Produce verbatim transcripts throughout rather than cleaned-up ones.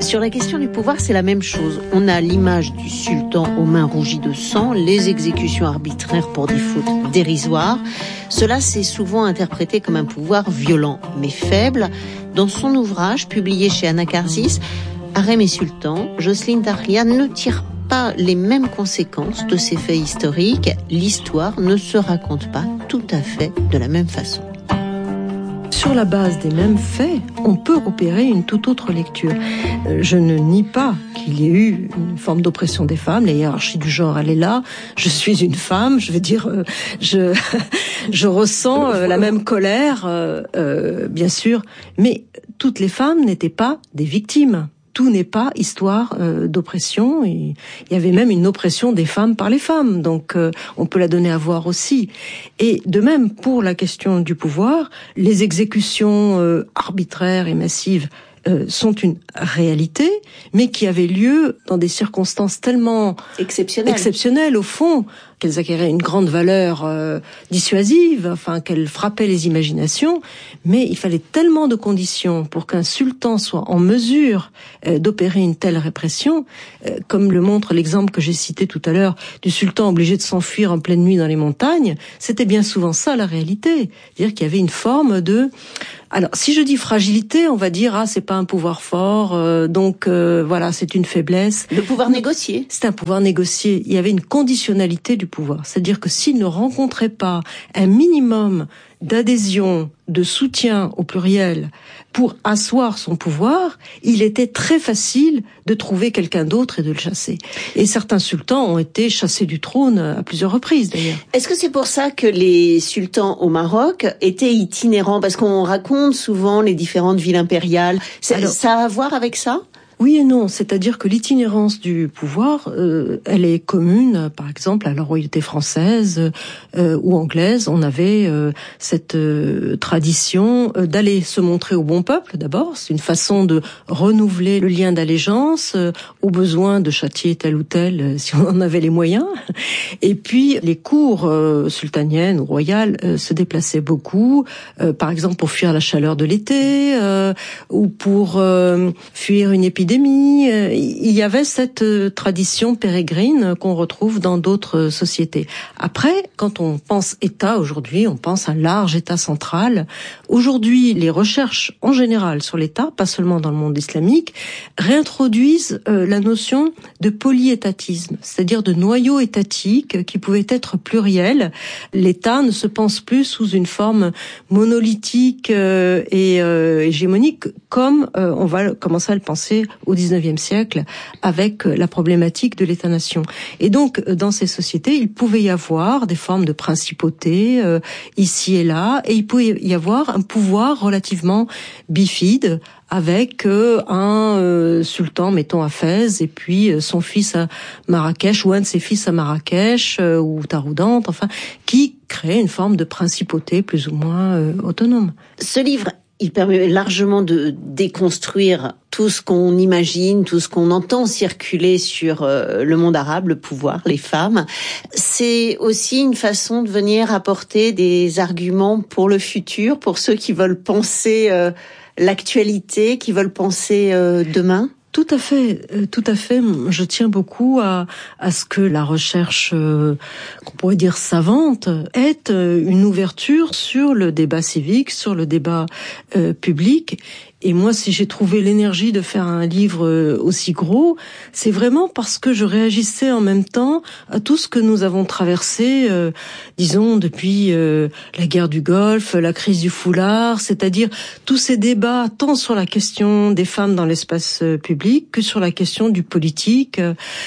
Sur la question du pouvoir, c'est la même chose. On a l'image du sultan aux mains rougies de sang, les exécutions arbitraires pour des fautes dérisoires. Cela s'est souvent interprété comme un pouvoir violent, mais faible. Dans son ouvrage, publié chez Anacarsis, Harem et Sultan, Jocelyne Tarlia ne tire pas les mêmes conséquences de ces faits historiques. L'histoire ne se raconte pas tout à fait de la même façon. Sur la base des mêmes faits, on peut opérer une toute autre lecture. Je ne nie pas qu'il y ait eu une forme d'oppression des femmes, la hiérarchie du genre, elle est là. Je suis une femme, je veux dire, je, je ressens la même colère, euh, euh, bien sûr, mais toutes les femmes n'étaient pas des victimes. Tout n'est pas histoire euh, d'oppression. Il y avait même une oppression des femmes par les femmes, donc euh, on peut la donner à voir aussi. Et de même, pour la question du pouvoir, les exécutions euh, arbitraires et massives euh, sont une réalité, mais qui avaient lieu dans des circonstances tellement exceptionnelles, exceptionnelles au fond, qu'elles acquéraient une grande valeur euh, dissuasive, enfin qu'elles frappaient les imaginations, mais il fallait tellement de conditions pour qu'un sultan soit en mesure euh, d'opérer une telle répression, euh, comme le montre l'exemple que j'ai cité tout à l'heure du sultan obligé de s'enfuir en pleine nuit dans les montagnes. C'était bien souvent ça la réalité, c'est-à-dire qu'il y avait une forme de... Alors, si je dis fragilité, on va dire ah c'est pas un pouvoir fort, euh, donc euh, voilà c'est une faiblesse. Le pouvoir négocié. C'est un pouvoir négocié. Il y avait une conditionnalité du pouvoir, c'est-à-dire que s'il ne rencontrait pas un minimum d'adhésion, de soutien au pluriel pour asseoir son pouvoir, il était très facile de trouver quelqu'un d'autre et de le chasser. Et certains sultans ont été chassés du trône à plusieurs reprises d'ailleurs. Est-ce que c'est pour ça que les sultans au Maroc étaient itinérants? Parce qu'on raconte souvent les différentes villes impériales. Alors, ça a à voir avec ça? Oui et non, c'est-à-dire que l'itinérance du pouvoir, euh, elle est commune, par exemple, à la royauté française euh, ou anglaise. On avait euh, cette euh, tradition euh, d'aller se montrer au bon peuple, d'abord. C'est une façon de renouveler le lien d'allégeance, euh, au besoin de châtier tel ou tel, euh, si on en avait les moyens. Et puis, les cours euh, sultaniennes ou royales euh, se déplaçaient beaucoup, euh, par exemple pour fuir la chaleur de l'été, euh, ou pour euh, fuir une épidémie. Il y avait cette tradition pérégrine qu'on retrouve dans d'autres sociétés. Après, quand on pense État aujourd'hui, on pense à un large État central. Aujourd'hui, les recherches en général sur l'État, pas seulement dans le monde islamique, réintroduisent euh, la notion de polyétatisme, c'est-à-dire de noyau étatique qui pouvait être pluriel. L'État ne se pense plus sous une forme monolithique euh, et euh, hégémonique comme euh, on va commencer à le penser au dix-neuvième siècle avec la problématique de l'État-nation. Et donc, dans ces sociétés, il pouvait y avoir des formes de principauté euh, ici et là, et il pouvait y avoir un pouvoir relativement bifide avec euh, un euh, sultan, mettons à Fès, et puis euh, son fils à Marrakech, ou un de ses fils à Marrakech, euh, ou Taroudante, enfin, qui crée une forme de principauté plus ou moins euh, autonome. Ce livre, il permet largement de déconstruire tout ce qu'on imagine, tout ce qu'on entend circuler sur euh, le monde arabe, le pouvoir, les femmes. C'est aussi une façon de venir apporter des arguments pour le futur, pour ceux qui veulent penser euh, l'actualité, qui veulent penser euh, demain. Tout à fait, euh, tout à fait. Je tiens beaucoup à, à ce que la recherche, euh, qu'on pourrait dire savante, ait euh, une ouverture sur le débat civique, sur le débat euh, public. Et moi, si j'ai trouvé l'énergie de faire un livre aussi gros, c'est vraiment parce que je réagissais en même temps à tout ce que nous avons traversé, euh, disons, depuis euh, la guerre du Golfe, la crise du foulard, c'est-à-dire tous ces débats, tant sur la question des femmes dans l'espace public que sur la question du politique.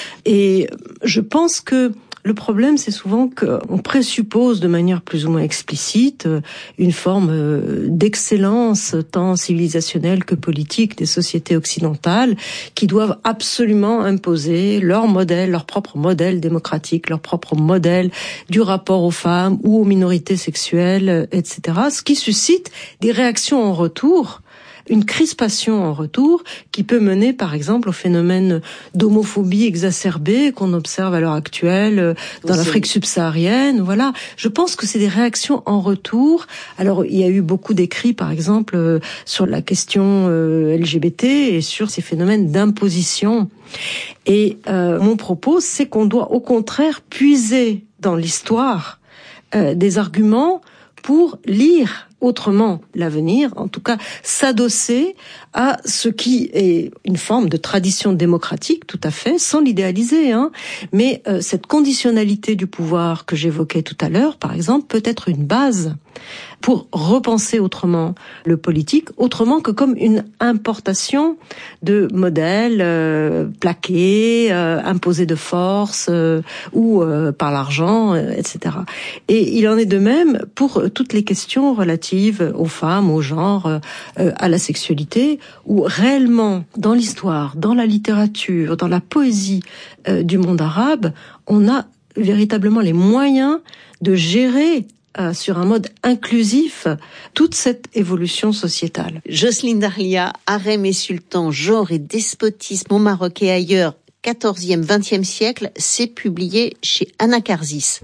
Et je pense que le problème, c'est souvent qu'on présuppose de manière plus ou moins explicite une forme d'excellence tant civilisationnelle que politique des sociétés occidentales qui doivent absolument imposer leur modèle, leur propre modèle démocratique, leur propre modèle du rapport aux femmes ou aux minorités sexuelles, et cetera. Ce qui suscite des réactions en retour une crispation en retour qui peut mener, par exemple, au phénomène d'homophobie exacerbée qu'on observe à l'heure actuelle dans l'Afrique subsaharienne. Voilà. Je pense que c'est des réactions en retour. Alors, il y a eu beaucoup d'écrits, par exemple, sur la question L G B T et sur ces phénomènes d'imposition. Et euh, mon propos, c'est qu'on doit au contraire puiser dans l'histoire euh, des arguments pour lire autrement l'avenir, en tout cas s'adosser à ce qui est une forme de tradition démocratique, tout à fait, sans l'idéaliser, hein. Mais euh, cette conditionnalité du pouvoir que j'évoquais tout à l'heure, par exemple, peut être une base pour repenser autrement le politique, autrement que comme une importation de modèles euh, plaqués, euh, imposés de force euh, ou euh, par l'argent, euh, et cetera. Et il en est de même pour toutes les questions relatives aux femmes, au genre, euh, à la sexualité, où réellement, dans l'histoire, dans la littérature, dans la poésie euh, du monde arabe, on a véritablement les moyens de gérer Euh, sur un mode inclusif toute cette évolution sociétale. Jocelyne Darlia, Harem et sultan, genre et despotisme au Maroc et ailleurs, quatorzième, vingtième siècle, c'est publié chez Anacarsis.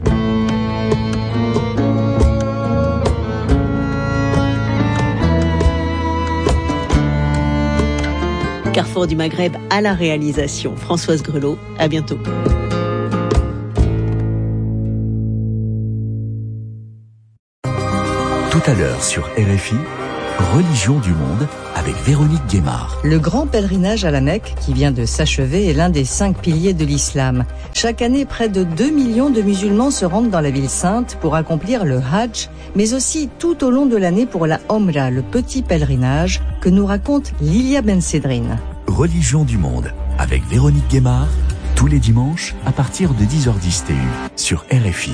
Carrefour du Maghreb à la réalisation. Françoise Grelot, à bientôt. Tout à l'heure sur R F I, Religion du monde avec Véronique Guémard. Le grand pèlerinage à la Mecque, qui vient de s'achever, est l'un des cinq piliers de l'islam. Chaque année, près de deux millions de musulmans se rendent dans la ville sainte pour accomplir le Hajj, mais aussi tout au long de l'année pour la Omra, le petit pèlerinage que nous raconte Lilia Ben Sedrine. Religion du monde avec Véronique Guémard, tous les dimanches à partir de dix heures dix T U sur R F I.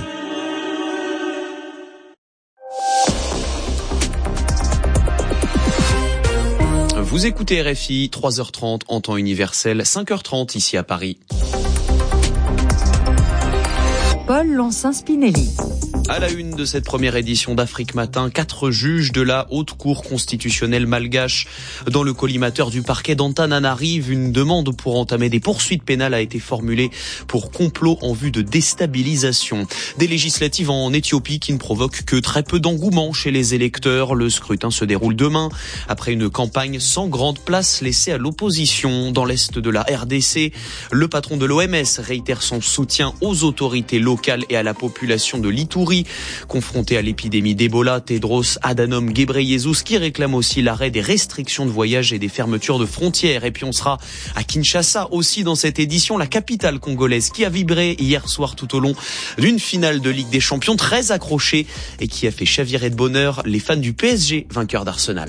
Vous écoutez R F I, trois heures trente en temps universel, cinq heures trente ici à Paris. Paul Lancin-Spinelli. À la une de cette première édition d'Afrique Matin, quatre juges de la Haute Cour constitutionnelle malgache. Dans le collimateur du parquet d'Antananarive, une demande pour entamer des poursuites pénales a été formulée pour complot en vue de déstabilisation. Des législatives en Éthiopie qui ne provoquent que très peu d'engouement chez les électeurs. Le scrutin se déroule demain, après une campagne sans grande place laissée à l'opposition. Dans l'est de la R D C, le patron de l'O M S réitère son soutien aux autorités locales et à la population de l'Ituri. Confronté à l'épidémie d'Ebola, Tedros Adhanom Ghebreyesus qui réclame aussi l'arrêt des restrictions de voyage et des fermetures de frontières. Et puis on sera à Kinshasa aussi dans cette édition, la capitale congolaise qui a vibré hier soir tout au long d'une finale de Ligue des Champions très accrochée et qui a fait chavirer de bonheur les fans du P S G, vainqueur d'Arsenal.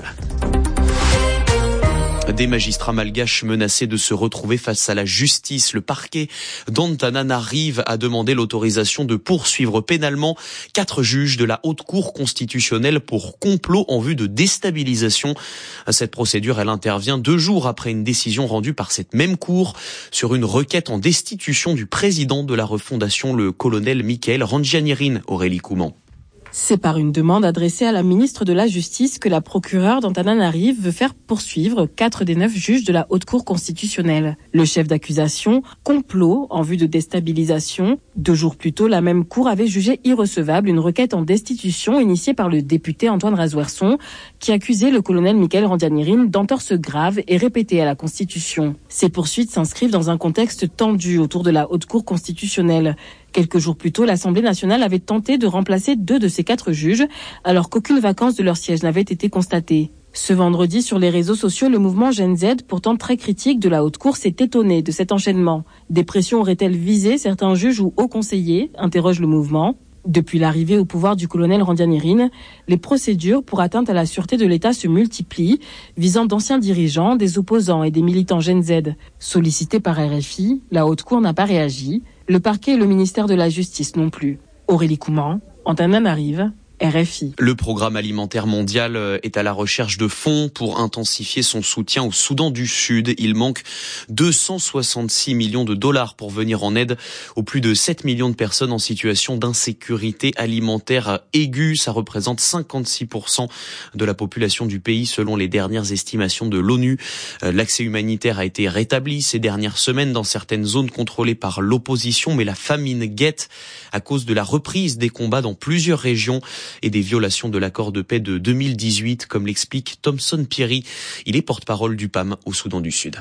Des magistrats malgaches menacés de se retrouver face à la justice. Le parquet d'Antananarive a demandé l'autorisation de poursuivre pénalement quatre juges de la Haute Cour constitutionnelle pour complot en vue de déstabilisation. Cette procédure, elle intervient deux jours après une décision rendue par cette même cour sur une requête en destitution du président de la refondation, le colonel Michael Randjanirin, Aurélie Couman. C'est par une demande adressée à la ministre de la Justice que la procureure d'Antananarive veut faire poursuivre quatre des neuf juges de la Haute Cour constitutionnelle. Le chef d'accusation, complot en vue de déstabilisation. Deux jours plus tôt, la même cour avait jugé irrecevable une requête en destitution initiée par le député Antoine Razouerson qui accusait le colonel Michael Randjanirin d'entorse grave et répétée à la Constitution. Ces poursuites s'inscrivent dans un contexte tendu autour de la Haute Cour constitutionnelle. Quelques jours plus tôt, l'Assemblée nationale avait tenté de remplacer deux de ces quatre juges, alors qu'aucune vacance de leur siège n'avait été constatée. Ce vendredi, sur les réseaux sociaux, le mouvement Gen Z, pourtant très critique de la Haute Cour, s'est étonné de cet enchaînement. Des pressions auraient-elles visé certains juges ou hauts conseillers, interroge le mouvement. Depuis l'arrivée au pouvoir du colonel Randjanirin, les procédures pour atteinte à la sûreté de l'État se multiplient, visant d'anciens dirigeants, des opposants et des militants Gen Z. Sollicités par R F I, la Haute Cour n'a pas réagi. Le parquet et le ministère de la Justice non plus. Aurélie Couman, Antananarive, R F I. Le programme alimentaire mondial est à la recherche de fonds pour intensifier son soutien au Soudan du Sud. Il manque deux cent soixante-six millions de dollars pour venir en aide aux plus de sept millions de personnes en situation d'insécurité alimentaire aiguë. Ça représente cinquante-six pour cent de la population du pays selon les dernières estimations de l'ONU. L'accès humanitaire a été rétabli ces dernières semaines dans certaines zones contrôlées par l'opposition, mais la famine guette à cause de la reprise des combats dans plusieurs régions et des violations de l'accord de paix de deux mille dix-huit, comme l'explique Thomson Pierry. Il est porte-parole du P A M au Soudan du Sud.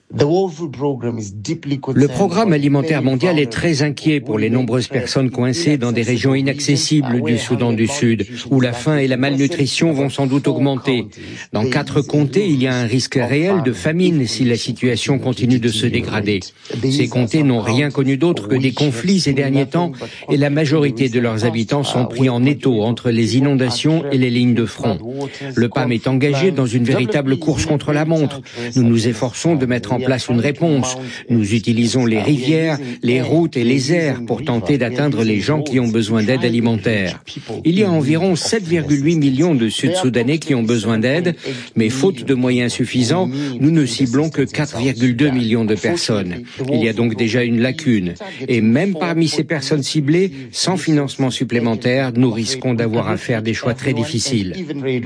Le programme alimentaire mondial est très inquiet pour les nombreuses personnes coincées dans des régions inaccessibles du Soudan du Sud, où la faim et la malnutrition vont sans doute augmenter. Dans quatre comtés, il y a un risque réel de famine si la situation continue de se dégrader. Ces comtés n'ont rien connu d'autre que des conflits ces derniers temps, et la majorité de leurs habitants sont pris en étau entre les inondations et les lignes de front. Le P A M est engagé dans une véritable course contre la montre. Nous nous efforçons de mettre en place une réponse. Nous utilisons les rivières, les routes et les airs pour tenter d'atteindre les gens qui ont besoin d'aide alimentaire. Il y a environ sept virgule huit millions de Sud-Soudanais qui ont besoin d'aide, mais faute de moyens suffisants, nous ne ciblons que quatre virgule deux millions de personnes. Il y a donc déjà une lacune. Et même parmi ces personnes ciblées, sans financement supplémentaire, nous risquons d'avoir à faire des choix très difficiles.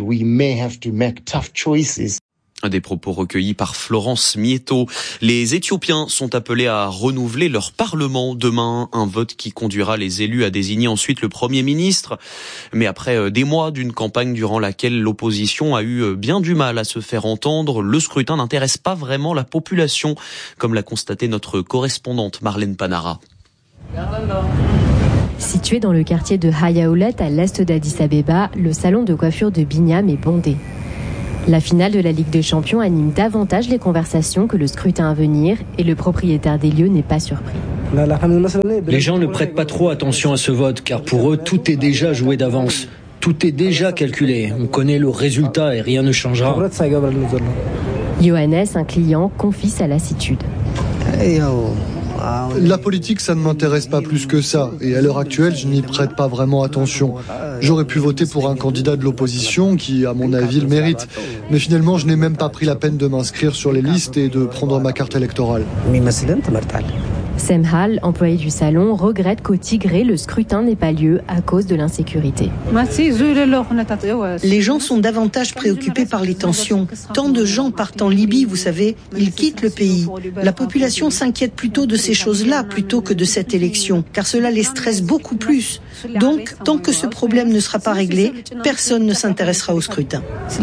Des propos recueillis par Florence Mieto. Les Éthiopiens sont appelés à renouveler leur parlement demain, un vote qui conduira les élus à désigner ensuite le Premier ministre. Mais après des mois d'une campagne durant laquelle l'opposition a eu bien du mal à se faire entendre, le scrutin n'intéresse pas vraiment la population, comme l'a constaté notre correspondante Marlène Panara. Situé dans le quartier de Hayaoulet à l'est d'Addis Abeba, le salon de coiffure de Bignam est bondé. La finale de la Ligue des Champions anime davantage les conversations que le scrutin à venir et le propriétaire des lieux n'est pas surpris. Les gens ne prêtent pas trop attention à ce vote car pour eux tout est déjà joué d'avance. Tout est déjà calculé. On connaît le résultat et rien ne changera. Johannes, un client, confie sa lassitude. La politique, ça ne m'intéresse pas plus que ça. Et à l'heure actuelle, je n'y prête pas vraiment attention. J'aurais pu voter pour un candidat de l'opposition qui, à mon avis, le mérite. Mais finalement, je n'ai même pas pris la peine de m'inscrire sur les listes et de prendre ma carte électorale. Semhal, employé du salon, regrette qu'au Tigré, le scrutin n'ait pas lieu à cause de l'insécurité. Les gens sont davantage préoccupés par les tensions. Tant de gens partent en Libye, vous savez, ils quittent le pays. La population s'inquiète plutôt de ces choses-là plutôt que de cette élection, car cela les stresse beaucoup plus. Donc, tant que ce problème ne sera pas réglé, personne ne s'intéressera au scrutin.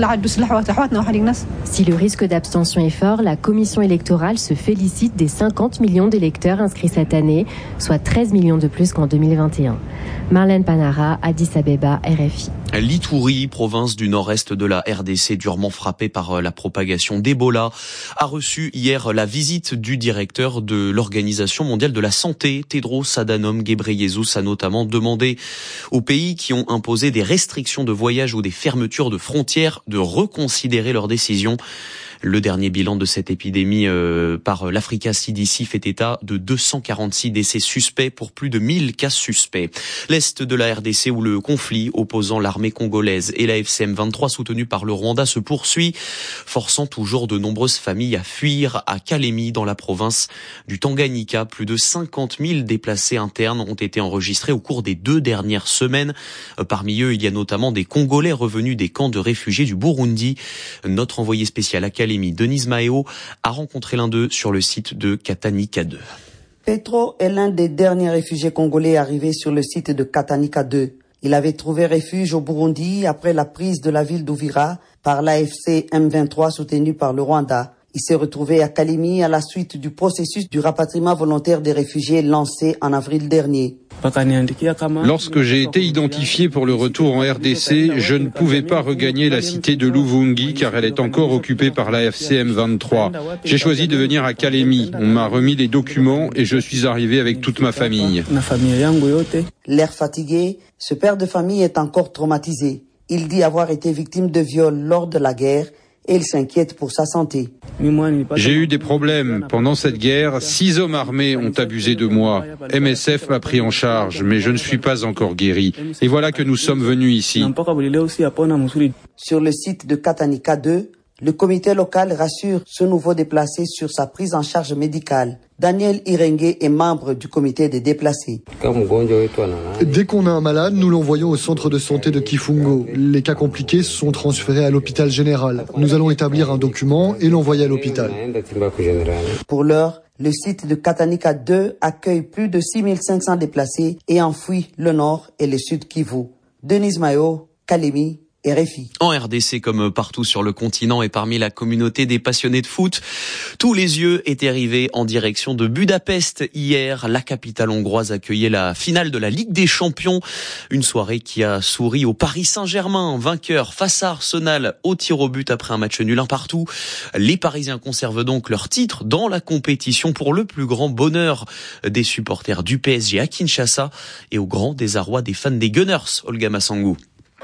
Si le risque d'abstention est fort, la commission électorale se félicite des cinquante millions d'électeurs inscrits cette année, soit treize millions de plus qu'en deux mille vingt et un. Marlène Panara, Addis Abeba, R F I. L'Ituri, province du nord-est de la R D C durement frappée par la propagation d'Ebola, a reçu hier la visite du directeur de l'Organisation mondiale de la santé. Tedros Adhanom Ghebreyesus a notamment demandé aux pays qui ont imposé des restrictions de voyage ou des fermetures de frontières de reconsidérer leurs décisions. Le dernier bilan de cette épidémie euh, par l'Africa C D C fait état de deux cent quarante-six décès suspects pour plus de mille cas suspects. L'est de la R D C où le conflit opposant l'armée congolaise et la F C M vingt-trois soutenue par le Rwanda se poursuit, forçant toujours de nombreuses familles à fuir. À Kalemi, dans la province du Tanganyika, plus de cinquante mille déplacés internes ont été enregistrés au cours des deux dernières semaines. Parmi eux, il y a notamment des Congolais revenus des camps de réfugiés du Burundi. Notre envoyé spécial à Kalemi, Denise Maheo, a rencontré l'un d'eux sur le site de Katanika deux. Petro est l'un des derniers réfugiés congolais arrivés sur le site de Katanika deux. Il avait trouvé refuge au Burundi après la prise de la ville d'Uvira par l'A F C M vingt-trois soutenue par le Rwanda. Il s'est retrouvé à Kalemi à la suite du processus du rapatriement volontaire des réfugiés lancé en avril dernier. Lorsque j'ai été identifié pour le retour en R D C, je ne pouvais pas regagner la cité de Luvungi car elle est encore occupée par la F C M vingt-trois. J'ai choisi de venir à Kalemi. On m'a remis les documents et je suis arrivé avec toute ma famille. L'air fatigué, ce père de famille est encore traumatisé. Il dit avoir été victime de viol lors de la guerre et il s'inquiète pour sa santé. J'ai eu des problèmes. Pendant cette guerre, six hommes armés ont abusé de moi. M S F m'a pris en charge, mais je ne suis pas encore guéri. Et voilà que nous sommes venus ici. Sur le site de Katanika deux, le comité local rassure ce nouveau déplacé sur sa prise en charge médicale. Daniel Irengue est membre du comité des déplacés. Dès qu'on a un malade, nous l'envoyons au centre de santé de Kifungo. Les cas compliqués sont transférés à l'hôpital général. Nous allons établir un document et l'envoyer à l'hôpital. Pour l'heure, le site de Katanika deux accueille plus de six mille cinq cents déplacés et enfouit le nord et le sud Kivu. Denise Mayo, Kalemi, R F I. En R D C, comme partout sur le continent et parmi la communauté des passionnés de foot, tous les yeux étaient rivés en direction de Budapest. Hier, la capitale hongroise accueillait la finale de la Ligue des Champions. Une soirée qui a souri au Paris Saint-Germain, vainqueur face à Arsenal au tir au but après un match nul un partout. Les Parisiens conservent donc leur titre dans la compétition pour le plus grand bonheur des supporters du P S G à Kinshasa et au grand désarroi des fans des Gunners. Olga Massangou.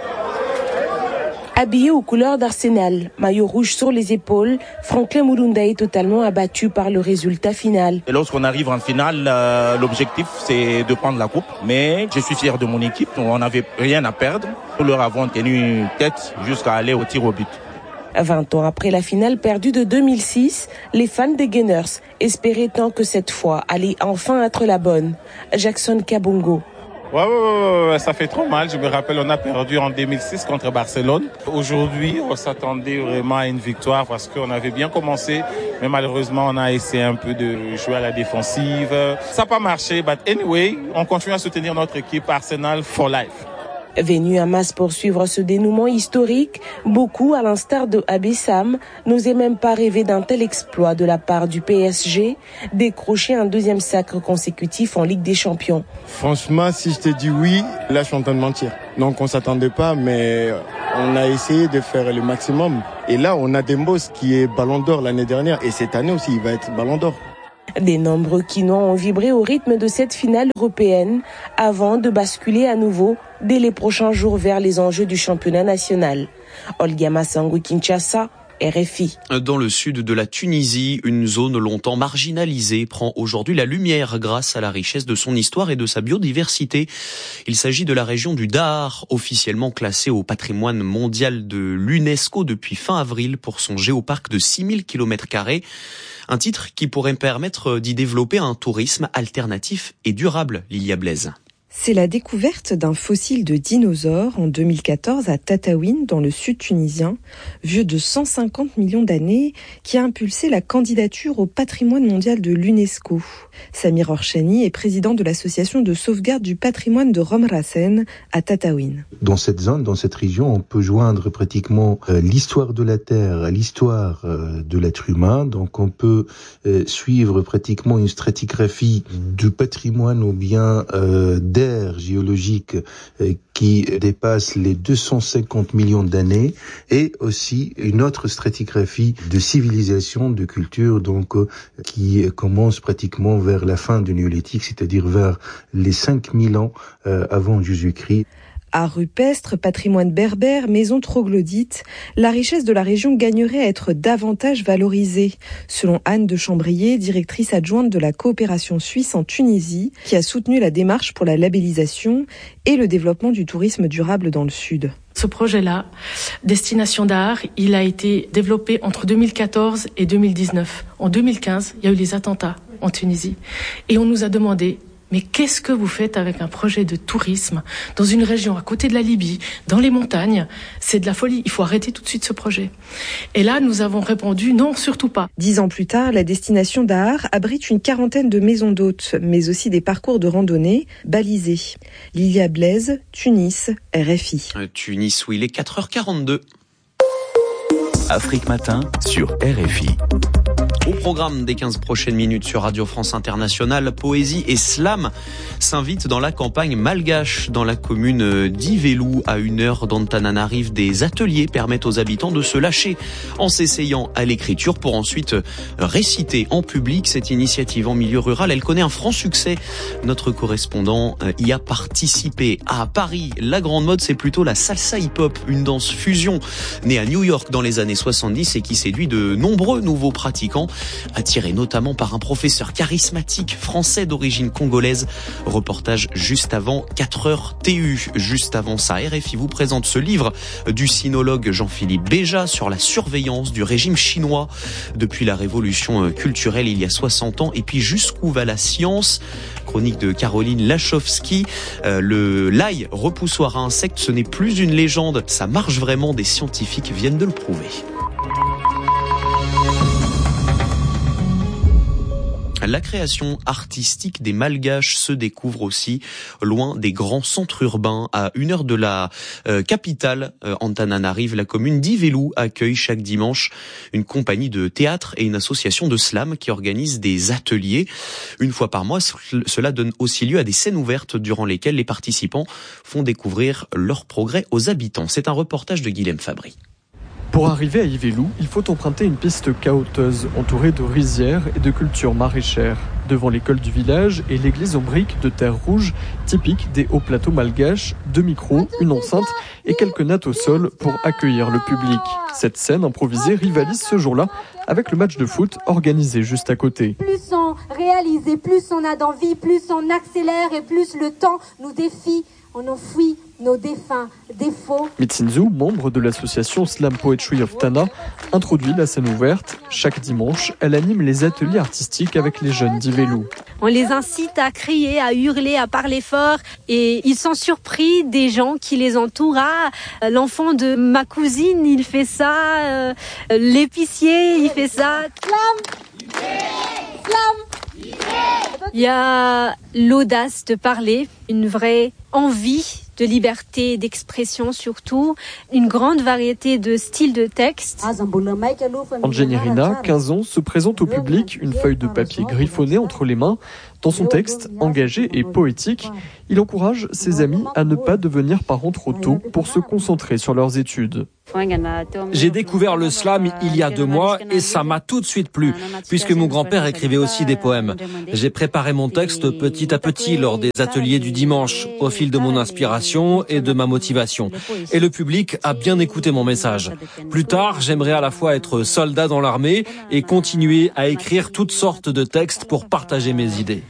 Habillé aux couleurs d'Arsenal, maillot rouge sur les épaules, Franklin Murunda est totalement abattu par le résultat final. Et lorsqu'on arrive en finale, euh, l'objectif c'est de prendre la coupe. Mais je suis fier de mon équipe, on n'avait rien à perdre. Nous leur avons tenu tête jusqu'à aller au tir au but. vingt ans après la finale perdue de deux mille six, les fans des Gunners espéraient tant que cette fois allait enfin être la bonne. Jackson Kabongo. Ouais, ouais, ouais, ouais, ça fait trop mal. Je me rappelle, on a perdu en deux mille six contre Barcelone. Aujourd'hui, on s'attendait vraiment à une victoire parce qu'on avait bien commencé. Mais malheureusement, on a essayé un peu de jouer à la défensive. Ça n'a pas marché, but anyway, on continue à soutenir notre équipe Arsenal for life. Venus en masse pour suivre ce dénouement historique, beaucoup, à l'instar de Abissam, n'osaient même pas rêver d'un tel exploit de la part du P S G, décrocher un deuxième sacre consécutif en Ligue des Champions. Franchement, si je te dis oui, là je suis en train de mentir. Donc on s'attendait pas, mais on a essayé de faire le maximum. Et là, on a Dembos qui est Ballon d'Or l'année dernière, et cette année aussi, il va être Ballon d'Or. Des nombreux Quinois ont vibré au rythme de cette finale européenne avant de basculer à nouveau dès les prochains jours vers les enjeux du championnat national. Olga Massangou, Kinshasa, R F I. Dans le sud de la Tunisie, une zone longtemps marginalisée prend aujourd'hui la lumière grâce à la richesse de son histoire et de sa biodiversité. Il s'agit de la région du Dahar, officiellement classée au patrimoine mondial de l'UNESCO depuis fin avril pour son géoparc de six mille kilomètres carrés. Un titre qui pourrait permettre d'y développer un tourisme alternatif et durable, Lilia Blaise. C'est la découverte d'un fossile de dinosaure en deux mille quatorze à Tataouine, dans le sud tunisien, vieux de cent cinquante millions d'années, qui a impulsé la candidature au patrimoine mondial de l'UNESCO. Samir Orchani est président de l'association de sauvegarde du patrimoine de Romrasen à Tataouine. Dans cette zone, dans cette région, on peut joindre pratiquement euh, l'histoire de la Terre à l'histoire euh, de l'être humain. Donc on peut euh, suivre pratiquement une stratigraphie du patrimoine ou bien euh, d'air géologique euh, qui dépasse les deux cent cinquante millions d'années, et aussi une autre stratigraphie de civilisation, de culture, donc euh, qui commence pratiquement vers la fin du néolithique, c'est-à-dire vers les cinq mille ans euh, avant Jésus-Christ. Art rupestre, patrimoine berbère, maisons troglodytes, la richesse de la région gagnerait à être davantage valorisée, selon Anne de Chambrier, directrice adjointe de la coopération suisse en Tunisie, qui a soutenu la démarche pour la labellisation et le développement du tourisme durable dans le sud. Ce projet-là, Destination Dahar, il a été développé entre deux mille quatorze et deux mille dix-neuf. En deux mille quinze, il y a eu les attentats en Tunisie. Et on nous a demandé, mais qu'est-ce que vous faites avec un projet de tourisme dans une région à côté de la Libye, dans les montagnes? C'est de la folie, il faut arrêter tout de suite ce projet. Et là, nous avons répondu, non, surtout pas. Dix ans plus tard, la destination Dahar abrite une quarantaine de maisons d'hôtes, mais aussi des parcours de randonnée balisés. Lilia Blaise, Tunis, R F I. Tunis, où il est quatre heures quarante-deux. Afrique Matin sur R F I. Au programme des quinze prochaines minutes sur Radio France Internationale, poésie et slam s'invitent dans la campagne malgache. Dans la commune d'Ivelu, à une heure d'Antananarive, des ateliers permettent aux habitants de se lâcher en s'essayant à l'écriture pour ensuite réciter en public. Cette initiative en milieu rural, elle connaît un franc succès. Notre correspondant y a participé. À Paris, la grande mode, c'est plutôt la salsa hip-hop, une danse fusion née à New York dans les années soixante-dix et qui séduit de nombreux nouveaux pratiquants, attirés notamment par un professeur charismatique français d'origine congolaise. Reportage juste avant quatre heures T U. Juste avant ça, R F I vous présente ce livre du sinologue Jean-Philippe Béja sur la surveillance du régime chinois depuis la révolution culturelle il y a soixante ans et puis jusqu'où va la science. Chronique de Caroline Lachowski. Euh, le l'ail repoussoir à insectes, ce n'est plus une légende, ça marche vraiment, des scientifiques viennent de le prouver. La création artistique des Malgaches se découvre aussi loin des grands centres urbains. À une heure de la euh, capitale, euh, Antananarive, la commune d'Ivelu accueille chaque dimanche une compagnie de théâtre et une association de slam qui organisent des ateliers. Une fois par mois, cela donne aussi lieu à des scènes ouvertes durant lesquelles les participants font découvrir leurs progrès aux habitants. C'est un reportage de Guilhem Fabry. Pour arriver à Ivelu, il faut emprunter une piste cahoteuse, entourée de rizières et de cultures maraîchères. Devant l'école du village et l'église en briques de terre rouge, typique des hauts plateaux malgaches, deux micros, une enceinte et quelques nattes au sol pour accueillir le public. Cette scène improvisée rivalise ce jour-là avec le match de foot organisé juste à côté. Plus on réalise et plus on a d'envie, plus on accélère et plus le temps nous défie. On enfouit nos défunts défauts. Mitsinzu, membre de l'association Slam Poetry of Tana, introduit la scène ouverte. Chaque dimanche, elle anime les ateliers artistiques avec les jeunes d'Ivelu. On les incite à crier, à hurler, à parler fort et ils sont surpris des gens qui les entourent. Ah, l'enfant de ma cousine, il fait ça, euh, l'épicier, il fait ça. Slam, slam. Il y a l'audace de parler, une vraie envie de liberté d'expression surtout, une grande variété de styles de texte. Angelina, quinze ans, se présente au public, une feuille de papier griffonnée entre les mains. Dans son texte, engagé et poétique, il encourage ses amis à ne pas devenir parents trop tôt pour se concentrer sur leurs études. J'ai découvert le slam il y a deux mois et ça m'a tout de suite plu, puisque mon grand-père écrivait aussi des poèmes. J'ai préparé mon texte petit à petit lors des ateliers du dimanche, au fil de mon inspiration et de ma motivation. Et le public a bien écouté mon message. Plus tard, j'aimerais à la fois être soldat dans l'armée et continuer à écrire toutes sortes de textes pour partager mes idées.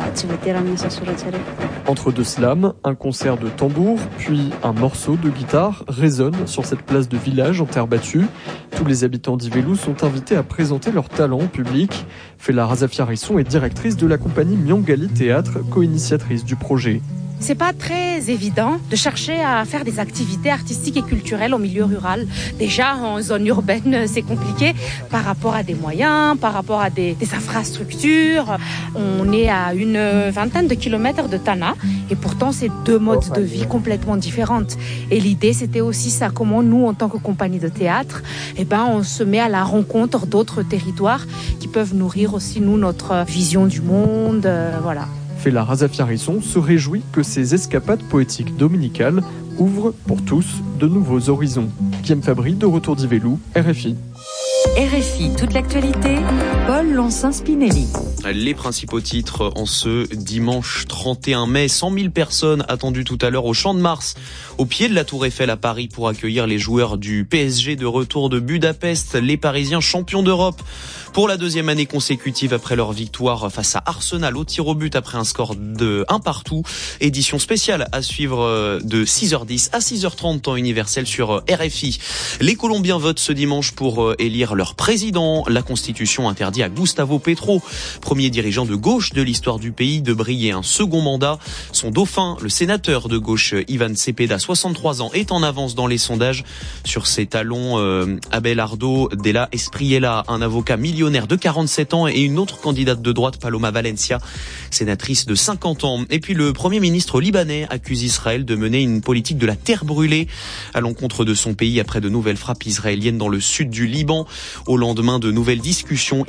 Entre deux slams, un concert de tambour, puis un morceau de guitare résonne sur cette place de village en terre battue. Tous les habitants d'Ivelu sont invités à présenter leur talent au public. Fela Razafiarisson est directrice de la compagnie Miangali Théâtre, co-initiatrice du projet. C'est pas très évident de chercher à faire des activités artistiques et culturelles au milieu rural. Déjà, en zone urbaine, c'est compliqué par rapport à des moyens, par rapport à des, des infrastructures. On est à une vingtaine de kilomètres de Tana et pourtant, c'est deux modes de vie complètement différentes. Et l'idée, c'était aussi ça, comment nous, en tant que compagnie de théâtre, eh ben, on se met à la rencontre d'autres territoires qui peuvent nourrir aussi, nous, notre vision du monde, euh, voilà. Fela Razafiarisson se réjouit que ces escapades poétiques dominicales ouvrent pour tous de nouveaux horizons. Guilhem Fabry, de retour d'Ivelu, R F I. R F I, toute l'actualité, Paul Lancin-Spinelli. Les principaux titres en ce dimanche trente et un mai. cent mille personnes attendues tout à l'heure au Champ de Mars, au pied de la Tour Eiffel à Paris pour accueillir les joueurs du P S G de retour de Budapest, les Parisiens champions d'Europe. Pour la deuxième année consécutive après leur victoire face à Arsenal au tir au but après un score de un partout. Édition spéciale à suivre de six heures dix à six heures trente temps universel sur R F I. Les Colombiens votent ce dimanche pour élire leur président. La Constitution interdit à Gustavo Petro, premier dirigeant de gauche de l'histoire du pays, de briller un second mandat. Son dauphin, le sénateur de gauche Ivan Cepeda, soixante-trois ans, est en avance dans les sondages. Sur ses talons, euh, Abelardo Della Espriella, un avocat millionnaire de quarante-sept ans, et une autre candidate de droite, Paloma Valencia, sénatrice de cinquante ans. Et puis le premier ministre libanais accuse Israël de mener une politique de la terre brûlée à l'encontre de son pays après de nouvelles frappes israéliennes dans le sud du Liban. Au lendemain de nouvelles discussions israéliennes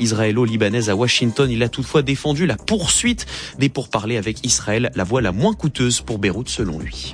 israélo-libanaise à Washington. Il a toutefois défendu la poursuite des pourparlers avec Israël, la voie la moins coûteuse pour Beyrouth selon lui.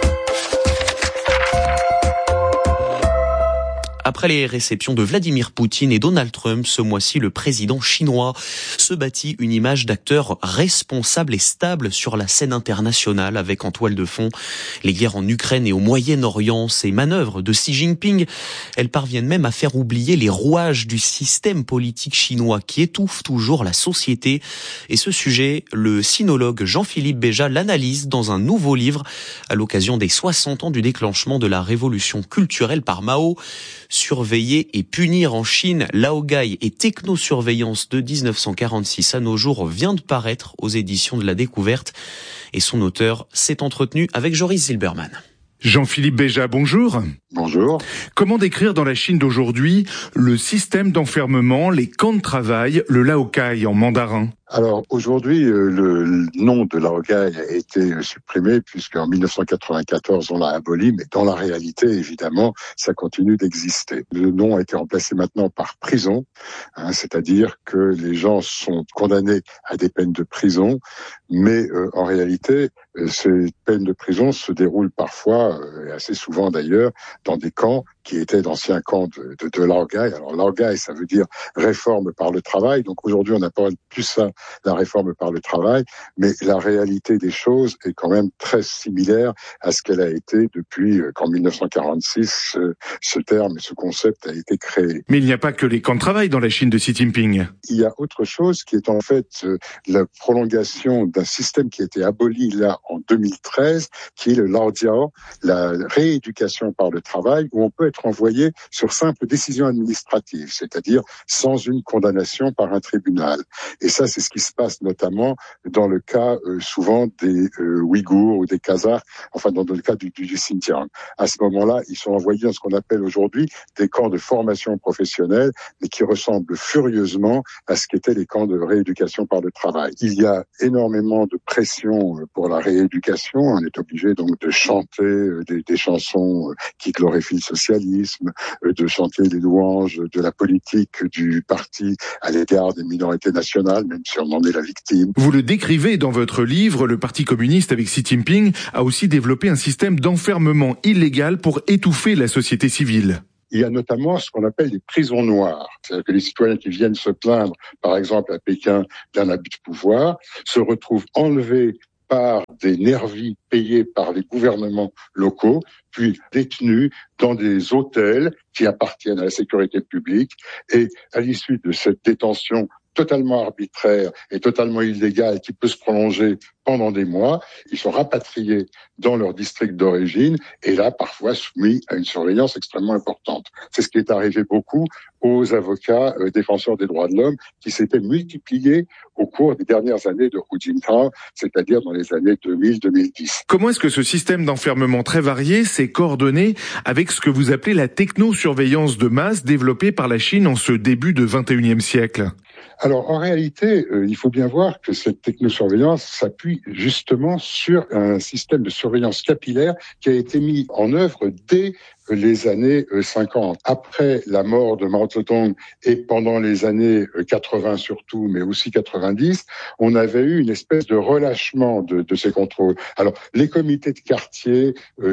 Après les réceptions de Vladimir Poutine et Donald Trump, ce mois-ci, le président chinois se bâtit une image d'acteur responsable et stable sur la scène internationale, avec en toile de fond les guerres en Ukraine et au Moyen-Orient. Ces manœuvres de Xi Jinping, elles parviennent même à faire oublier les rouages du système politique chinois qui étouffe toujours la société. Et ce sujet, le sinologue Jean-Philippe Béja l'analyse dans un nouveau livre à l'occasion des soixante ans du déclenchement de la révolution culturelle par Mao. Surveiller et punir en Chine, laogai et technosurveillance de dix-neuf cent quarante-six à nos jours vient de paraître aux éditions de la Découverte et son auteur s'est entretenu avec Joris Zilberman. Jean-Philippe Béja, bonjour. Bonjour. Comment décrire dans la Chine d'aujourd'hui le système d'enfermement, les camps de travail, le laogai en mandarin ? Alors aujourd'hui, le nom de laogai a été supprimé puisqu'en mille neuf cent quatre-vingt-quatorze on l'a aboli, mais dans la réalité, évidemment, ça continue d'exister. Le nom a été remplacé maintenant par prison, hein, c'est-à-dire que les gens sont condamnés à des peines de prison, mais euh, en réalité, ces peines de prison se déroulent parfois, et assez souvent d'ailleurs, dans des camps qui étaient d'anciens camps de, de, de laogai. Alors laogai, ça veut dire réforme par le travail. Donc aujourd'hui, on appelle plus ça la réforme par le travail, mais la réalité des choses est quand même très similaire à ce qu'elle a été depuis qu'en mille neuf cent quarante-six, ce, ce terme, ce concept a été créé. Mais il n'y a pas que les camps de travail dans la Chine de Xi Jinping. Il y a autre chose qui est en fait la prolongation d'un système qui a été aboli là en deux mille treize, qui est le laojiao, la rééducation par le travail, où on peut être envoyé sur simple décision administrative, c'est-à-dire sans une condamnation par un tribunal. Et ça, c'est ce qui se passe notamment dans le cas euh, souvent des euh, Ouïghours ou des Kazakhs, enfin dans le cas du, du, du Xinjiang. À ce moment-là, ils sont envoyés dans ce qu'on appelle aujourd'hui des camps de formation professionnelle, mais qui ressemblent furieusement à ce qu'étaient les camps de rééducation par le travail. Il y a énormément de pression pour la rééducation. On est obligé donc de chanter euh, des, des chansons qui glorifient le socialisme, euh, de chanter les louanges de la politique du parti à l'égard des minorités nationales, même si on en est la victime. Vous le décrivez dans votre livre, le Parti communiste avec Xi Jinping a aussi développé un système d'enfermement illégal pour étouffer la société civile. Il y a notamment ce qu'on appelle les prisons noires. C'est-à-dire que les citoyens qui viennent se plaindre, par exemple à Pékin, d'un abus de pouvoir, se retrouvent enlevés par des nervis payés par les gouvernements locaux, puis détenus dans des hôtels qui appartiennent à la sécurité publique. Et à l'issue de cette détention totalement arbitraire et totalement illégale qui peut se prolonger pendant des mois, ils sont rapatriés dans leur district d'origine et là, parfois soumis à une surveillance extrêmement importante. C'est ce qui est arrivé beaucoup aux avocats euh, défenseurs des droits de l'homme qui s'étaient multipliés au cours des dernières années de Hu Jintao, c'est-à-dire dans les années deux mille à deux mille dix. Comment est-ce que ce système d'enfermement très varié s'est coordonné avec ce que vous appelez la technosurveillance de masse développée par la Chine en ce début de vingt et unième siècle ? Alors, en réalité, euh, il faut bien voir que cette technosurveillance s'appuie justement sur un système de surveillance capillaire qui a été mis en œuvre dès les années cinquante. Après la mort de Mao Zedong et pendant les années quatre-vingts surtout, mais aussi quatre-vingt-dix, on avait eu une espèce de relâchement de, de ces contrôles. Alors, les comités de quartier,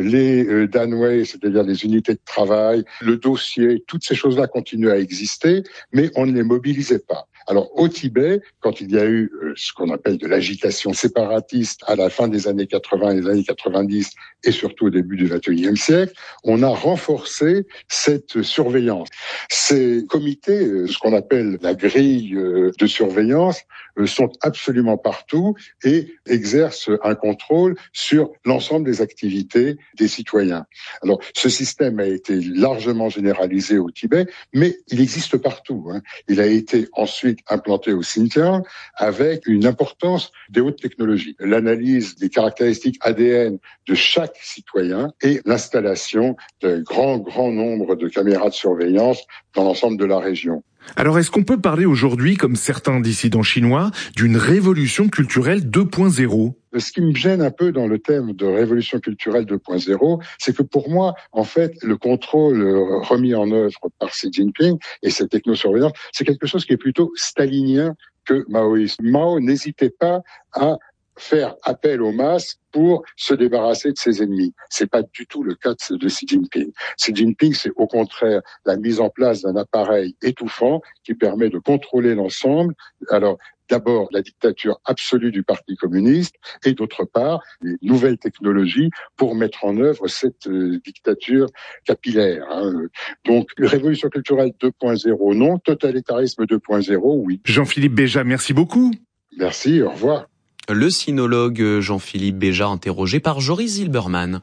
les danwei, c'est-à-dire les unités de travail, le dossier, toutes ces choses-là continuent à exister, mais on ne les mobilisait pas. Alors, au Tibet, quand il y a eu euh, ce qu'on appelle de l'agitation séparatiste à la fin des années quatre-vingts et des années quatre-vingt-dix, et surtout au début du vingt et unième siècle, on a renforcé cette surveillance. Ces comités, euh, ce qu'on appelle la grille euh, de surveillance, euh, sont absolument partout et exercent un contrôle sur l'ensemble des activités des citoyens. Alors, ce système a été largement généralisé au Tibet, mais il existe partout, hein. Il a été ensuite implanté au Xinjiang avec une importance des hautes technologies. L'analyse des caractéristiques A D N de chaque citoyen et l'installation d'un grand, grand nombre de caméras de surveillance dans l'ensemble de la région. Alors, est-ce qu'on peut parler aujourd'hui, comme certains dissidents chinois, d'une révolution culturelle deux point zéro ? Ce qui me gêne un peu dans le thème de révolution culturelle deux point zéro, c'est que pour moi, en fait, le contrôle remis en œuvre par Xi Jinping et cette technosurveillance, c'est quelque chose qui est plutôt stalinien que maoïste. Mao n'hésitait pas à faire appel aux masses pour se débarrasser de ses ennemis. C'est pas du tout le cas de, de Xi Jinping. Xi Jinping, c'est au contraire la mise en place d'un appareil étouffant qui permet de contrôler l'ensemble. Alors, d'abord, la dictature absolue du Parti communiste et d'autre part, les nouvelles technologies pour mettre en œuvre cette euh, dictature capillaire. Hein. Donc, révolution culturelle deux point zéro, non. Totalitarisme deux point zéro, oui. Jean-Philippe Béja, merci beaucoup. Merci, au revoir. Le sinologue Jean-Philippe Béja, interrogé par Joris Zilberman.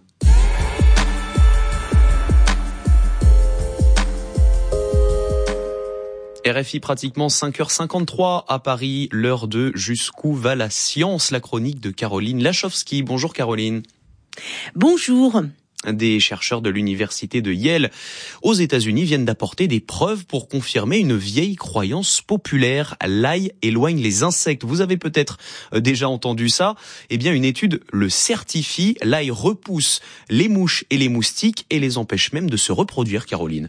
R F I pratiquement cinq heures cinquante-trois à Paris, l'heure de Jusqu'où va la science, la chronique de Caroline Lachowski. Bonjour Caroline. Bonjour. Des chercheurs de l'université de Yale aux États-Unis viennent d'apporter des preuves pour confirmer une vieille croyance populaire. L'ail éloigne les insectes. Vous avez peut-être déjà entendu ça. Eh bien, une étude le certifie. L'ail repousse les mouches et les moustiques et les empêche même de se reproduire, Caroline.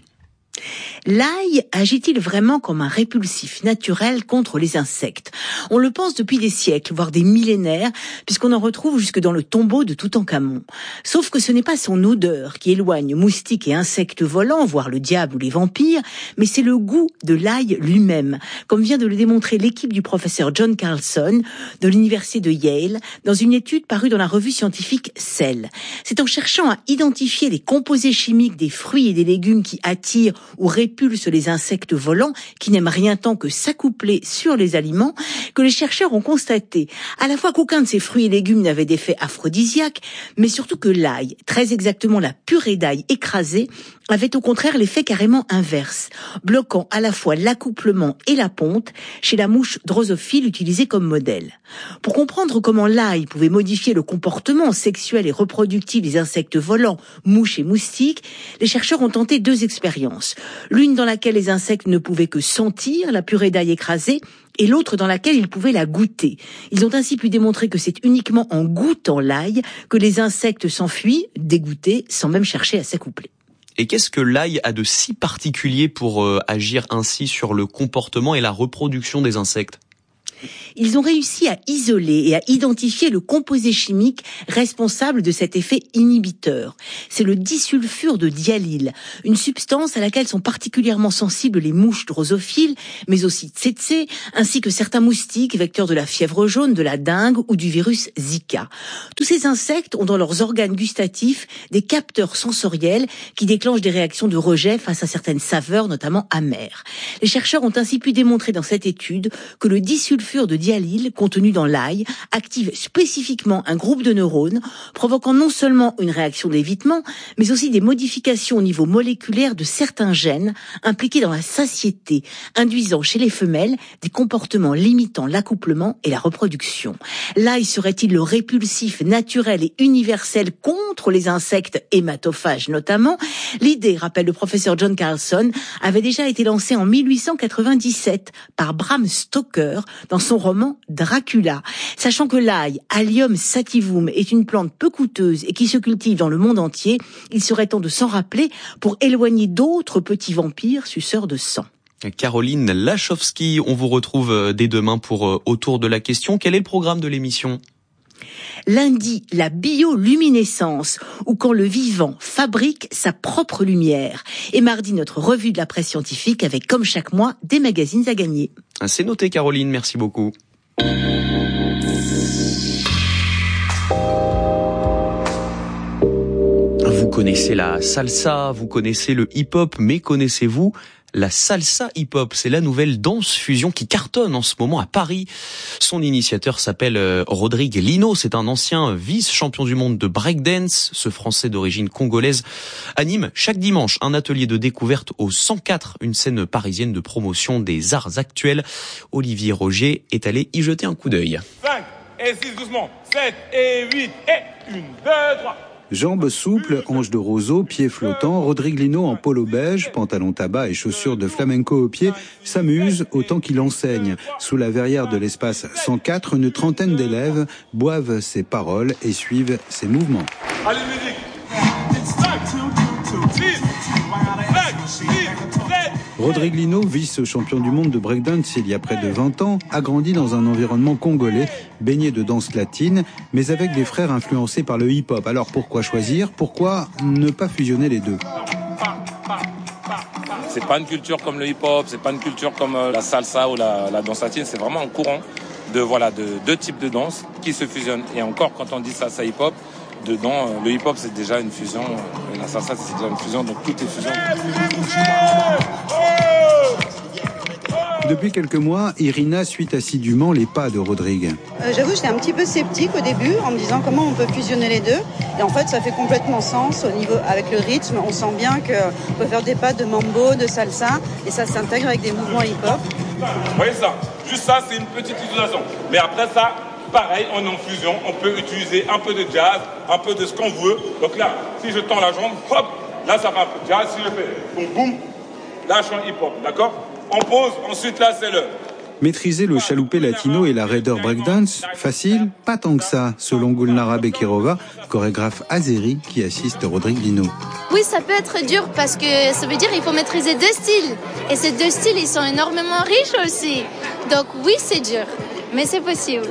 L'ail agit-il vraiment comme un répulsif naturel contre les insectes ? On le pense depuis des siècles, voire des millénaires, puisqu'on en retrouve jusque dans le tombeau de Toutankhamon. Sauf que ce n'est pas son odeur qui éloigne moustiques et insectes volants, voire le diable ou les vampires, mais c'est le goût de l'ail lui-même, comme vient de le démontrer l'équipe du professeur John Carlson de l'université de Yale, dans une étude parue dans la revue scientifique Cell. C'est en cherchant à identifier les composés chimiques des fruits et des légumes qui attirent ou répulsent les insectes volants, qui n'aiment rien tant que s'accoupler sur les aliments, que les chercheurs ont constaté à la fois qu'aucun de ces fruits et légumes n'avait d'effet aphrodisiaque, mais surtout que l'ail, très exactement la purée d'ail écrasée, avait au contraire l'effet carrément inverse, bloquant à la fois l'accouplement et la ponte chez la mouche drosophile utilisée comme modèle. Pour comprendre comment l'ail pouvait modifier le comportement sexuel et reproductif des insectes volants, mouches et moustiques, les chercheurs ont tenté deux expériences. L'une dans laquelle les insectes ne pouvaient que sentir la purée d'ail écrasée, et l'autre dans laquelle ils pouvaient la goûter. Ils ont ainsi pu démontrer que c'est uniquement en goûtant l'ail que les insectes s'enfuient, dégoûtés, sans même chercher à s'accoupler. Et qu'est-ce que l'ail a de si particulier pour euh, agir ainsi sur le comportement et la reproduction des insectes ? Ils ont réussi à isoler et à identifier le composé chimique responsable de cet effet inhibiteur. C'est le disulfure de diallyle, une substance à laquelle sont particulièrement sensibles les mouches drosophiles, mais aussi tsetse, ainsi que certains moustiques vecteurs de la fièvre jaune, de la dengue ou du virus Zika. Tous ces insectes ont dans leurs organes gustatifs des capteurs sensoriels qui déclenchent des réactions de rejet face à certaines saveurs, notamment amères. Les chercheurs ont ainsi pu démontrer dans cette étude que le disulfure de diallyle contenu dans l'ail active spécifiquement un groupe de neurones, provoquant non seulement une réaction d'évitement, mais aussi des modifications au niveau moléculaire de certains gènes impliqués dans la satiété, induisant chez les femelles des comportements limitant l'accouplement et la reproduction. L'ail serait-il le répulsif naturel et universel contre les insectes hématophages notamment ? L'idée, rappelle le professeur John Carlson, avait déjà été lancée en mille huit cent quatre-vingt-dix-sept par Bram Stoker dans son roman Dracula. Sachant que l'ail, Allium sativum, est une plante peu coûteuse et qui se cultive dans le monde entier, il serait temps de s'en rappeler pour éloigner d'autres petits vampires suceurs de sang. Caroline Lachowski, on vous retrouve dès demain pour Autour de la question. Quel est le programme de l'émission ? Lundi, la bioluminescence, ou quand le vivant fabrique sa propre lumière. Et mardi, notre revue de la presse scientifique avec, comme chaque mois, des magazines à gagner. C'est noté, Caroline, merci beaucoup. Vous connaissez la salsa, vous connaissez le hip-hop, mais connaissez-vous la salsa hip-hop? C'est la nouvelle danse fusion qui cartonne en ce moment à Paris. Son initiateur s'appelle Rodrigue Lino. C'est un ancien vice-champion du monde de breakdance. Ce Français d'origine congolaise anime chaque dimanche un atelier de découverte au cent quatre, une scène parisienne de promotion des arts actuels. Olivier Roger est allé y jeter un coup d'œil. cinq et six doucement, sept et huit et un, deux, trois. Jambes souples, hanches de roseau, pieds flottants, Rodrigue Lino en polo beige, pantalon tabac et chaussures de flamenco aux pieds, s'amuse autant qu'il enseigne. Sous la verrière de l'espace cent quatre, une trentaine d'élèves boivent ses paroles et suivent ses mouvements. Allez, musique. Rodrigue Lino, vice-champion du monde de breakdance il y a près de vingt ans, a grandi dans un environnement congolais, baigné de danse latine, mais avec des frères influencés par le hip-hop. Alors pourquoi choisir? Pourquoi ne pas fusionner les deux? C'est pas une culture comme le hip-hop, c'est pas une culture comme la salsa ou la, la danse latine, c'est vraiment un courant de, voilà, de deux types de danse qui se fusionnent. Et encore, quand on dit salsa hip-hop, dedans, le hip-hop c'est déjà une fusion, et la salsa c'est déjà une fusion, donc tout est fusion. Depuis quelques mois, Irina suit assidûment les pas de Rodrigue. Euh, j'avoue, j'étais un petit peu sceptique au début, en me disant comment on peut fusionner les deux. Et en fait, ça fait complètement sens au niveau, avec le rythme. On sent bien qu'on peut faire des pas de mambo, de salsa, et ça s'intègre avec des mouvements hip-hop. Vous voyez ça? Juste ça, c'est une petite utilisation. Mais après ça, pareil, on est en fusion, on peut utiliser un peu de jazz, un peu de ce qu'on veut. Donc là, si je tends la jambe, hop, là ça fait un peu de jazz. Si je fais boum boum, là je suis en hip-hop, d'accord? On pose, ensuite là c'est le... Maîtriser le chaloupé latino et la raider breakdance, facile? Pas tant que ça, selon Gulnara Bekirova, chorégraphe azéri qui assiste Rodrigue Lino. Oui, ça peut être dur parce que ça veut dire qu'il faut maîtriser deux styles. Et ces deux styles, ils sont énormément riches aussi. Donc oui, c'est dur, mais c'est possible.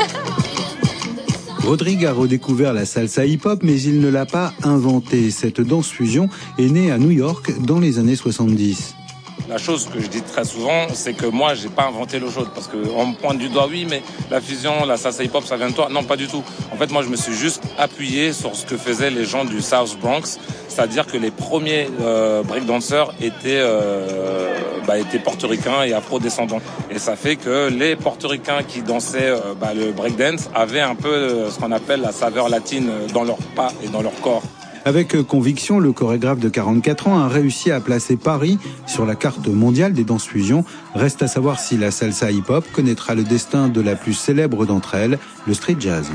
Rodrigue a redécouvert la salsa hip-hop, mais il ne l'a pas inventée. Cette danse fusion est née à New York dans les années soixante-dix. La chose que je dis très souvent, c'est que moi, j'ai pas inventé l'eau chaude. Parce qu'on me pointe du doigt, oui, mais la fusion, la salsa hip-hop, ça vient de toi. Non, pas du tout. En fait, moi, je me suis juste appuyé sur ce que faisaient les gens du South Bronx. C'est-à-dire que les premiers euh, breakdancers étaient, euh, bah, étaient portoricains et afro-descendants. Et ça fait que les portoricains qui dansaient euh, bah, le breakdance avaient un peu euh, ce qu'on appelle la saveur latine dans leurs pas et dans leur corps. Avec conviction, le chorégraphe de quarante-quatre ans a réussi à placer Paris sur la carte mondiale des danses fusion. Reste à savoir si la salsa hip-hop connaîtra le destin de la plus célèbre d'entre elles, le street jazz.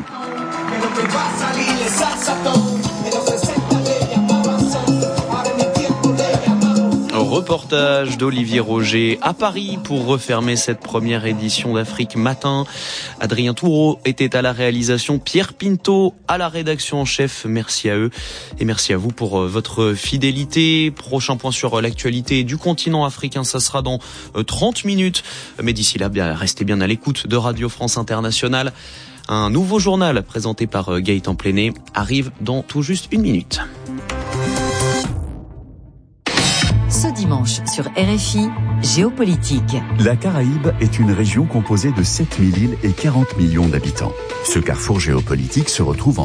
Reportage d'Olivier Roger à Paris pour refermer cette première édition d'Afrique Matin. Adrien Toureau était à la réalisation, Pierre Pinto à la rédaction en chef. Merci à eux et merci à vous pour votre fidélité. Prochain point sur l'actualité du continent africain, ça sera dans trente minutes. Mais d'ici là, bien, restez bien à l'écoute de Radio France Internationale. Un nouveau journal présenté par Gaëtan Pléné arrive dans tout juste une minute. Ce dimanche sur R F I, Géopolitique. La Caraïbe est une région composée de sept mille îles et quarante millions d'habitants. Ce carrefour géopolitique se retrouve en